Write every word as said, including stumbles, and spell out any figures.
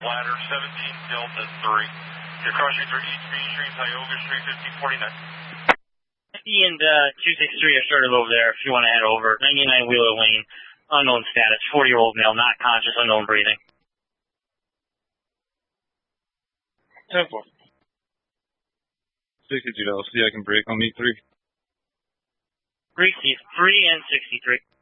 Ladder seventeen Delta three. You're crossing through East Main Street, Tioga Street, fifteen forty-nine. fifty and uh, two sixty-three are started over there if you want to head over. ninety-nine Wheeler Lane, unknown status, forty-year-old male, not conscious, unknown breathing. ten four. sixty-two, I'll see I can break on me three. three, three and sixty-three.